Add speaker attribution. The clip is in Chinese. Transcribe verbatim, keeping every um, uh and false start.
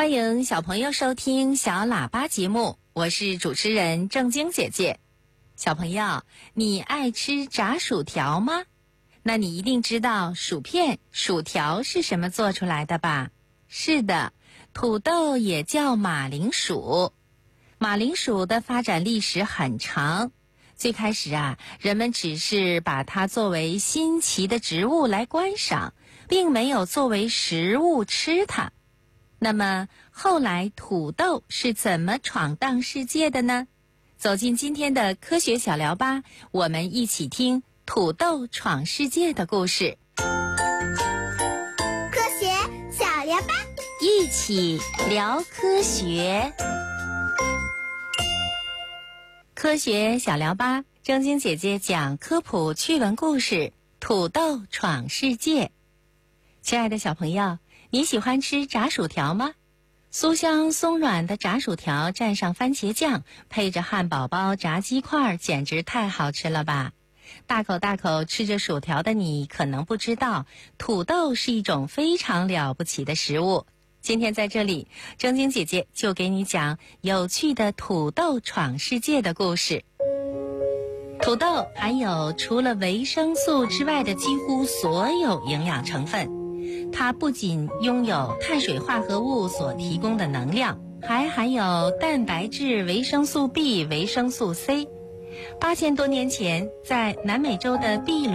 Speaker 1: 欢迎小朋友收听小喇叭节目，我是主持人正晶姐姐。小朋友，你爱吃炸薯条吗？那你一定知道薯片、薯条是什么做出来的吧？是的，土豆也叫马铃薯。马铃薯的发展历史很长，最开始啊，人们只是把它作为新奇的植物来观赏，并没有作为食物吃它。那么后来土豆是怎么闯荡世界的呢？走进今天的科学小聊吧，我们一起听土豆闯世界的故事。
Speaker 2: 科学小聊吧，
Speaker 1: 一起聊科学。科学小聊吧，正晶姐姐讲科普趣闻故事，土豆闯世界。亲爱的小朋友，你喜欢吃炸薯条吗？酥香松软的炸薯条蘸上番茄酱，配着汉堡包、炸鸡块，简直太好吃了吧！大口大口吃着薯条的你可能不知道，土豆是一种非常了不起的食物。今天在这里，正晶姐姐就给你讲有趣的土豆闯世界的故事。土豆含有除了维生素之外的几乎所有营养成分，它不仅拥有碳水化合物所提供的能量，还含有蛋白质、维生素 B、维生素 C。八千多年前，在南美洲的秘鲁